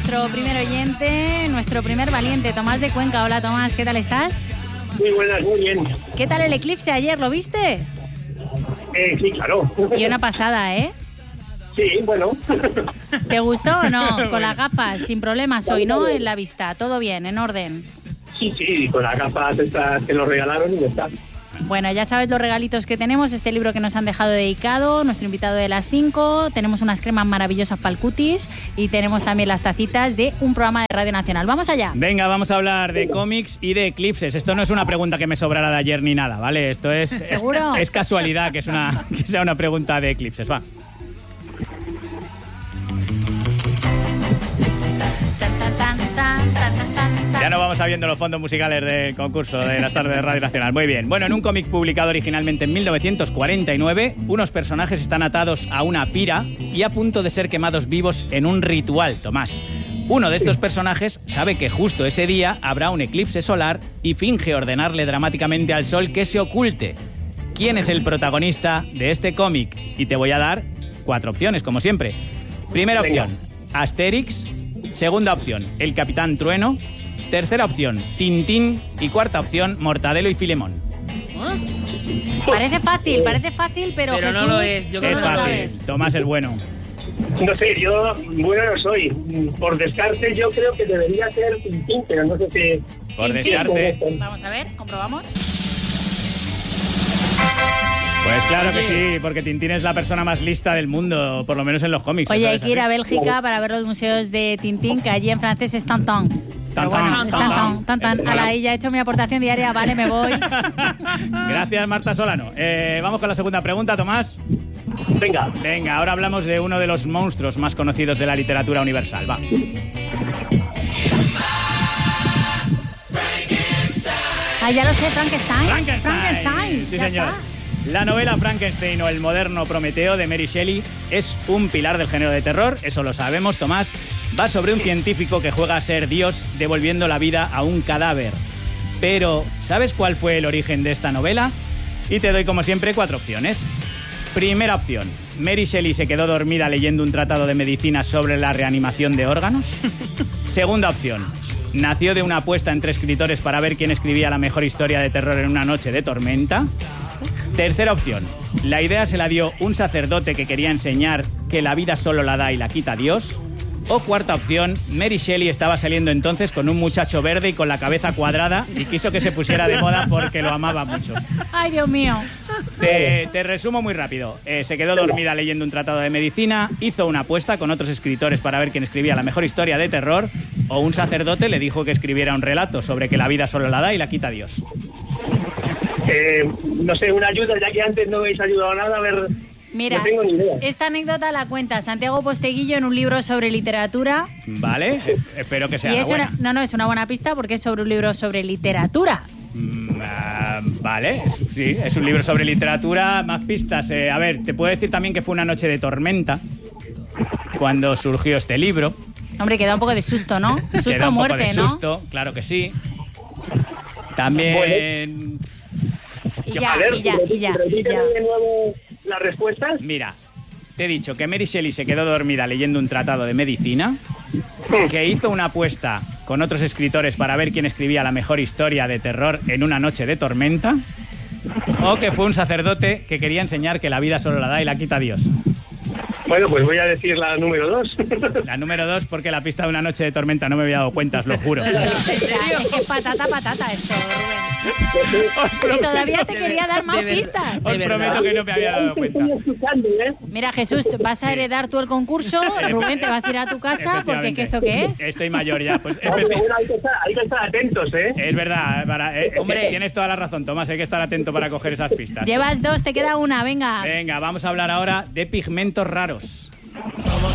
nuestro primer oyente, nuestro primer valiente, Tomás de Cuenca. Hola Tomás, ¿qué tal estás? Muy buenas, muy bien. ¿Qué tal el eclipse ayer? ¿Lo viste? Sí, claro. Y una pasada, ¿eh? Sí, bueno. ¿Te gustó o no? Con las gafas, sin problemas hoy, ¿no? En la vista, todo bien, en orden. Sí, con las gafas estas que nos regalaron y ya está. Bueno, ya sabes los regalitos que tenemos, este libro que nos han dejado dedicado, nuestro invitado de las 5, tenemos unas cremas maravillosas para el cutis y tenemos también las tacitas de un programa de Radio Nacional. ¡Vamos allá! Venga, vamos a hablar de cómics y de eclipses. Esto no es una pregunta que me sobrara de ayer ni nada, ¿vale? Esto es... ¿Seguro? Es casualidad que sea una pregunta de eclipses, va. Ya no vamos sabiendo los fondos musicales del concurso de las tardes de Radio Nacional. Muy bien. Bueno, en un cómic publicado originalmente en 1949, unos personajes están atados a una pira y a punto de ser quemados vivos en un ritual, Tomás. Uno de estos personajes sabe que justo ese día habrá un eclipse solar y finge ordenarle dramáticamente al sol que se oculte. ¿Quién es el protagonista de este cómic? Y te voy a dar 4 opciones, como siempre. Primera opción, Asterix. Segunda opción, el Capitán Trueno. Tercera opción, Tintín. Y cuarta opción, Mortadelo y Filemón. Parece fácil, pero Jesús, no lo es. Yo creo Es que no lo fácil. sabes. Tomás es bueno. No sé, yo bueno no soy. Por descarte yo creo que debería ser Tintín, pero no sé si... Por Tintín. descarte. Vamos a ver, comprobamos. Pues claro que sí, porque Tintín es la persona más lista del mundo, por lo menos en los cómics. Oye, ¿eso hay es que ir así? a Bélgica para ver los museos de Tintín, que allí en francés es Tantan. Pero bueno, es Tantan. Ala, ahí ya he hecho mi aportación diaria, vale, me voy. Gracias, Marta Solano. Vamos con la segunda pregunta, Tomás. Venga, ahora hablamos de uno de los monstruos más conocidos de la literatura universal. Va. Ah, ya lo sé, Frankenstein. Sí, ya señor. está. La novela Frankenstein o el moderno Prometeo de Mary Shelley es un pilar del género de terror, eso lo sabemos, Tomás. Va sobre un científico que juega a ser Dios devolviendo la vida a un cadáver. Pero, ¿sabes cuál fue el origen de esta novela? Y te doy, como siempre, 4 opciones. Primera opción, Mary Shelley se quedó dormida leyendo un tratado de medicina sobre la reanimación de órganos. Segunda opción, nació de una apuesta entre escritores para ver quién escribía la mejor historia de terror en una noche de tormenta. Tercera opción, la idea se la dio un sacerdote que quería enseñar que la vida solo la da y la quita Dios. O cuarta opción, Mary Shelley estaba saliendo entonces con un muchacho verde y con la cabeza cuadrada y quiso que se pusiera de moda porque lo amaba mucho. Ay, Dios mío. Te resumo muy rápido. Se quedó dormida leyendo un tratado de medicina, hizo una apuesta con otros escritores para ver quién escribía la mejor historia de terror, o un sacerdote le dijo que escribiera un relato sobre que la vida solo la da y la quita Dios. No sé, una ayuda, ya que antes no habéis ayudado a nada, a ver... Mira, no tengo ni idea. esta anécdota la cuenta Santiago Posteguillo en un libro sobre literatura. Vale, espero que sea Y la es buena. no, es una buena pista porque es sobre un libro sobre literatura. Vale, sí, es un libro sobre literatura, más pistas. A ver, te puedo decir también que fue una noche de tormenta cuando surgió este libro. Hombre, queda un poco de susto, ¿no? Susto Queda un muerte, poco de ¿no? susto, claro que sí. También... Y Yo- ya, A ver, y ya. repíteme de nuevo las respuestas. Mira, te he dicho que Mary Shelley se quedó dormida leyendo un tratado de medicina, que hizo una apuesta con otros escritores para ver quién escribía la mejor historia de terror en una noche de tormenta, o que fue un sacerdote que quería enseñar que la vida solo la da y la quita Dios. Bueno, pues voy a decir la número 2. La número 2, porque la pista de una noche de tormenta no me había dado cuenta, os lo juro. O sea, es que es patata esto, Rubén. Os Y prometo, todavía te quería dar más pistas. os prometo que no me había dado cuenta. Estoy escuchando, ¿eh? Mira, Jesús, vas a heredar tú el concurso. Rubén, te vas a ir a tu casa porque ¿qué esto qué es? Estoy mayor ya, pues No, pero bueno, hay que estar atentos, ¿eh? es verdad, Hombre. tienes toda la razón, Tomás, hay que estar atento para coger esas pistas. Llevas 2, te queda una, venga. Venga, vamos a hablar ahora de pigmentos raros. Somos